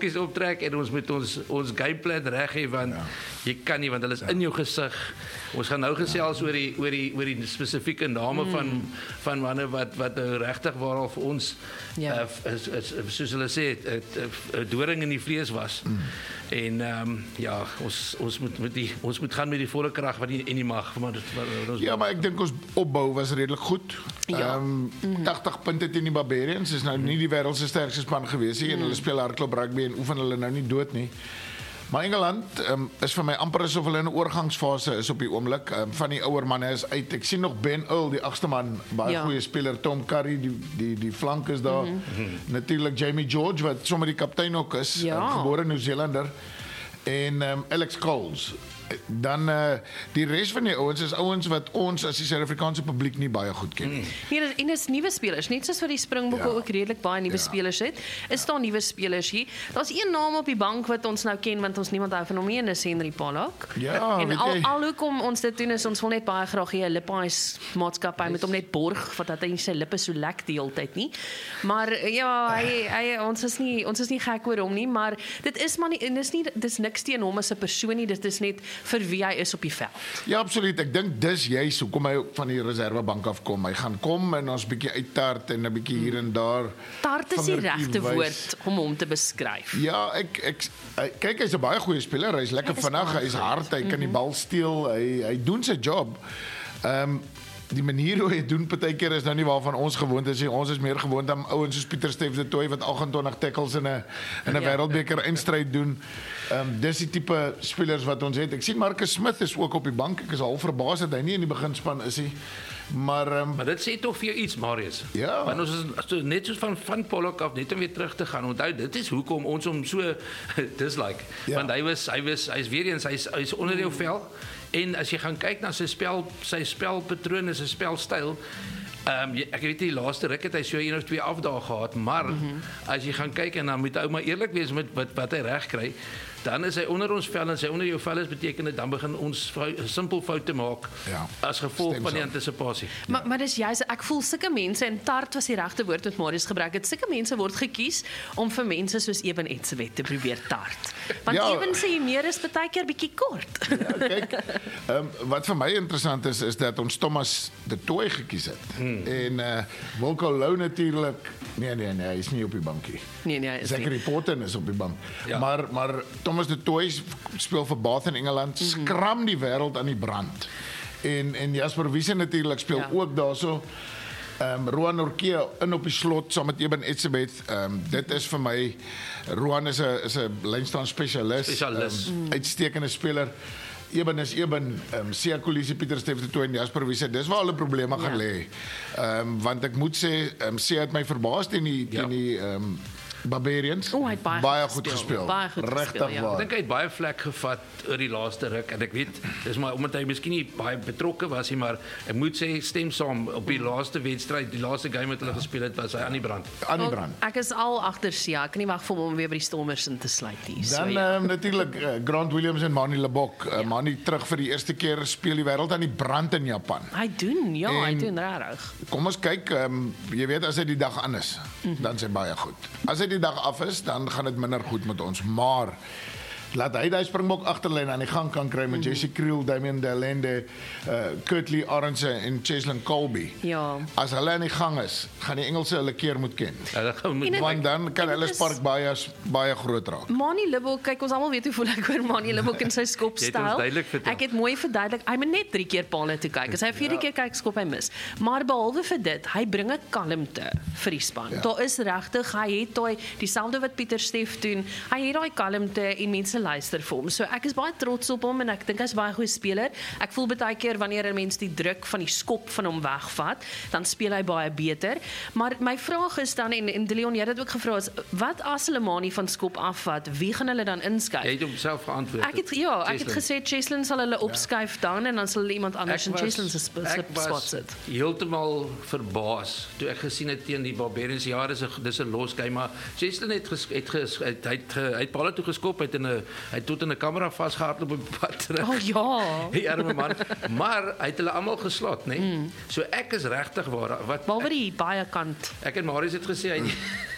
stokkies optrek en ons moet ons gameplan reg hê want jy kan nie want hulle is in jou gesig. Ons gaan nou gesels oor die spesifieke name van manne wat regtig waaral vir ons soos hulle sê 'n doring in die vlees was. En ons moet gaan met die volle krag wat in die mag. Maar ek dink ons opbou was redelik goed. 80 punte teen die Barbarians is nou nie die wêreld se sterkste span gewees nie en hulle speel hardloop rugby en oefen hulle nou nie dood nie. Maar Engeland is vir my amper asof hulle in 'n oorgangsfase is op die oomblik. Van die ouer manne is uit. Ek sien nog Ben Earl, die agste man, baie goeie speler. Tom Curry, die flank is daar. Natuurlik Jamie George wat sommer die kaptein ook is, gebore Nieu-Zeelander. En Alex Coles. Dan die res van die ouens is ouens wat ons as die Suid-Afrikaanse publiek nie baie goed ken. Nee, en dis nuwe spelers, net soos wat die Springbokke ook redelik baie nuwe spelers het. Is daar nuwe spelers hier? Daar's een naam op die bank wat ons nou ken want ons niemand hou van hom nie, en dis Henry Pollard. Ja, en al hoekom ons dit doen is ons wil net baie graag hê 'n lippies maatskappy met hom net borg dat hy sy lippe so lek die hele tyd nie. Maar hy ons is nie gek oor hom nie, maar dit is maar nie dis niks teen hom as 'n persoon nie, dit is net vir wie hy is op die veld. Ja, absoluut. Ek dink dis juist hoekom hy van die reservebank af kom. Hy gaan kom en ons bietjie uittart en 'n bietjie hier en daar. Tart is die regte woord om hom te beskryf. Ja, kyk, hy's 'n baie goeie speler. Hy's lekker vinnig, hy's hard, hy kan die bal steel, hy doen sy job. Die manier hoe hy doen partykeer is nou nie waarvan ons gewoond is. Ons is meer gewoond aan ouens soos Pieter Stef de Tooy wat 28 tackles in 'n wêreldbeker eindstryd doen. Dis die tipe spelers wat ons het. Ek sien Marcus Smith is ook op die bank. Ek is al verbaas dat hy nie in die beginspan is nie. Maar dit sê tog vir jou iets, Marius. Ja. Want ons is net soos van Pollock af net om weer terug te gaan. Onthou, dit is hoekom ons hom so dislike. Want hy's weer eens hy's onder jou vel. En as jy gaan kyk na sy spelpatroon, sy spelstyl, ek weet die laaste ruk het hy so 1 of 2 afdae gehad, maar as jy gaan kyk en dan moet ou maar eerlik wees met wat hy reg kry, dan is hy onder ons vel en sy onder jou vel is beteken dit dan begin ons simpel foute maak as gevolg van die antisipasie. Maar dis juist, ek voel sulke mense en tart was die regte woord wat Marius gebruik het. Sulke mense word gekies om vir mense soos Eben Etzebeth te probeer tart. Want Eben sê meer is baie keer bietjie kort. Ja, kyk, wat vir my interessant is dat ons Thomas de Tooy gekies het. En Wilco Lou natuurlik. Nee, hy is nie op die bankie. Nee, hy is Zachary Porten is op die bank. Ja. Maar Thomas de Tooy speel vir Bath in Engeland, skram die wêreld aan die brand. En Jasper Wiese natuurlik speel ook daarso. Roan Orkea in op die slot saam met Eben Etzebeth. Dit is vir my Roan is 'n lynstaan spesialis. Uitstekende speler. Eben is Eben, Sia Kolisi, Pieter Stef de Tooy en Jasper Wiese. Dis waar hulle probleme gaan lê. Want ek moet sê, Sia het my verbaas teen die Barbarians. Hy het baie goed gespeel. Regtig waar. Ek dink hy het baie vlek gevat oor die laaste ruk en ek weet dis maar omdat hy miskien nie baie betrokke was nie, maar ek moet sê stem saam op die laaste wedstryd, die laaste game wat hulle gespeel het, was hy aan die brand. Ek is al agter Sia. Ek kan nie wag vir hom om weer by die Stormers in te sluit hier. Dan natuurlik Grant Williams en Manny Lebok. Manny terug vir die eerste keer speel die wêreld aan die brand in Japan. Hy doen regtig. Kom ons kyk, jy weet as hy die dag aan is, dan is hy baie goed. As hy die dag af is, dan gaan dit minder goed met ons, maar laat hy die Springbok agterlyn aan die gang kan kry met Jesse Kriel, Damian Delende, Kurtley Arendse en Cheslin Colby. Ja. As hulle aan die gang is, gaan die Engelse hulle keer moet ken. Want dan kan hulle spark baie groot raak. Manny Lebok, kyk ons almal weet hoe voel ek oor Manny Lebok en sy skopstyl. Ek het mooi verduidelik. Hy moet net 3 keer palle toe kyk. As hy 4de keer kyk, skop hy mis. Maar behalwe vir dit, hy bring 'n kalmte vir die span. Daar is regtig, hy het dieselfde wat Pieter Stef doen. Hy het daai kalmte en mense luister vir hom. So ek is baie trots op hom en ek dink hy's baie goeie speler. Ek voel baie keer wanneer 'n mens die druk van die skop van hom wegvat, dan speel hy baie beter. Maar my vraag is dan en De Leon, jy het dit ook gevra, is wat as hulle Manny van skop afvat? Wie gaan hulle dan inskuif? Jy het homself geantwoord. Ek het gesê Cheslin sal hulle opskuif dan en dan sal iemand anders in Cheslin se spot sit. Heeltemal verbaas toe ek gesien het teen die Barbarians. Ja, dis 'n los game, maar Cheslin het balle toe geskop, hy het tot in 'n kamera vasgehardloop op die pad terug. Die arme man. Maar hy het hulle almal geslot, né? So ek is regtig waar wat behalwe die baie kant. Ek en Marius het gesê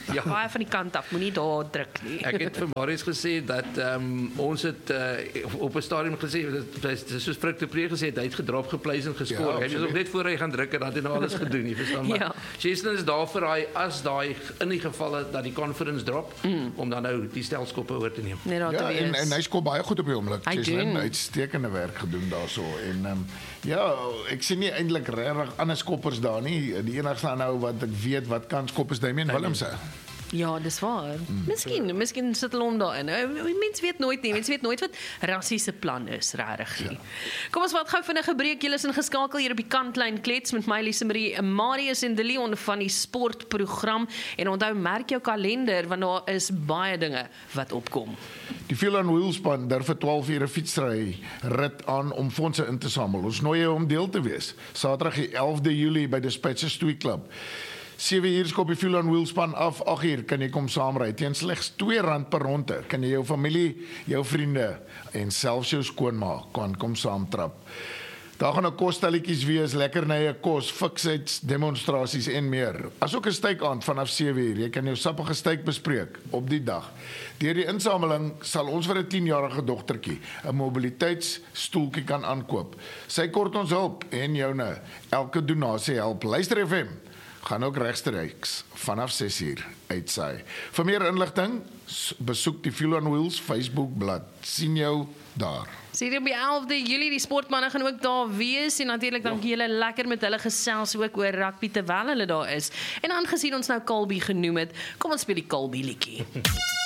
Ja, baie van die kant af, moenie daar druk nie. Ek het vir Marius gesê dat ons het op 'n stadium gesê dat soos Frik de Pre gesê het, hy het gedrop, gepleis en geskor. Hy het ook net voor hy gaan druk en dat hy nou alles gedoen, jy verstaan maar. Cheston is daar vir hy as daai in die gevalle dat die conference drop om dan nou die stelskoppe oor te neem. Nee, en hy skop baie goed op die oomblik. Cheston uitstekende werk gedoen daarso en ek sien nie eintlik regtig ander skoppers daar nie. Die enigste nou wat ek weet wat kan skop is Damian Willemse. Ja, dis waar. Miskien sit hulle hom daarin. Mens weet nooit nie. Mens weet nooit wat Rassie se plan is, regtig nie. Kom ons vat gou vinnig 'n breek. Julle is ingeskakel hier op die kantlyn klets met my Lise Marie, Marius en De Leon van die sportprogram. En onthou, merk jou kalender want daar is baie dinge wat opkom. Die Feel on Wheels span durf vir 12 ure fietsry rit aan om fondse in te samel. Ons nooi jou om deel te wees. Saterdag die 11de Julie by Dispatches Stoei Club. 7 uur skop die Feel on Wheels span af, 8 uur kan jy kom saamry. Teen slegs R2 per ronde kan jy jou familie, jou vriende en selfs jou skoonma kan kom saamtrap. Daar gaan 'n kosstelletjies wees, lekkernye kos, fiksheid, demonstrasies en meer. Asook 'n steekaand vanaf 7 uur. Jy kan jou sappige steak bespreek op die dag. Deur die insameling sal ons vir 'n 10-jarige dogtertjie 'n mobiliteitsstoeltjie kan aankoop. Sy kort ons hulp en joune. Elke donasie help. Luister FM gaan ook regstreeks vanaf 6 uur uitsaai. Vir meer inligting, besoek die Feel on Wheels Facebook-blad. Sien jou daar. Sien op die 11de Julie, die sportmanne gaan ook daar wees en natuurlik dankie julle lekker met hulle gesels ook oor rugby terwyl hulle daar is. En aangesien ons nou Colby genoem het, kom ons speel die Colby liedjie.